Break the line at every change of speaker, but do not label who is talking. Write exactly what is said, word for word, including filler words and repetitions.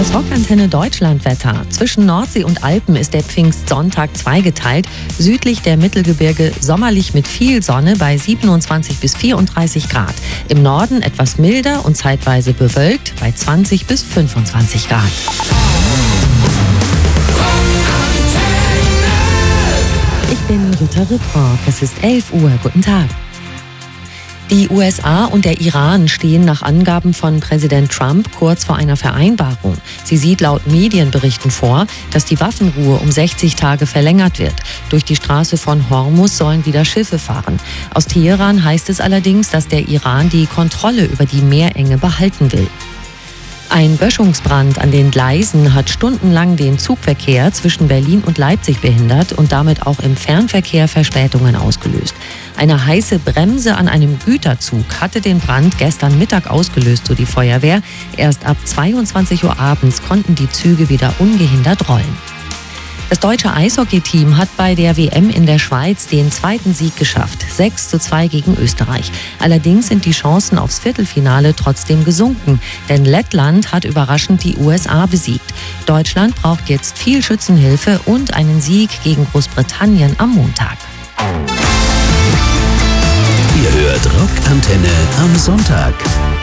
Das Rockantenne Deutschlandwetter. Zwischen Nordsee und Alpen ist der Pfingstsonntag zweigeteilt. Südlich der Mittelgebirge sommerlich mit viel Sonne bei siebenundzwanzig bis vierunddreißig Grad. Im Norden etwas milder und zeitweise bewölkt bei zwanzig bis fünfundzwanzig Grad. Ich bin Jutta Rüttbrock. Es ist elf Uhr. Guten Tag. Die U S A und der Iran stehen nach Angaben von Präsident Trump kurz vor einer Vereinbarung. Sie sieht laut Medienberichten vor, dass die Waffenruhe um sechzig Tage verlängert wird. Durch die Straße von Hormuz sollen wieder Schiffe fahren. Aus Teheran heißt es allerdings, dass der Iran die Kontrolle über die Meerenge behalten will. Ein Böschungsbrand an den Gleisen hat stundenlang den Zugverkehr zwischen Berlin und Leipzig behindert und damit auch im Fernverkehr Verspätungen ausgelöst. Eine heiße Bremse an einem Güterzug hatte den Brand gestern Mittag ausgelöst, so die Feuerwehr. Erst ab zweiundzwanzig Uhr abends konnten die Züge wieder ungehindert rollen. Das deutsche Eishockeyteam hat bei der W M in der Schweiz den zweiten Sieg geschafft. sechs zu zwei gegen Österreich. Allerdings sind die Chancen aufs Viertelfinale trotzdem gesunken. Denn Lettland hat überraschend die U S A besiegt. Deutschland braucht jetzt viel Schützenhilfe und einen Sieg gegen Großbritannien am Montag.
Ihr hört Rockantenne am Sonntag.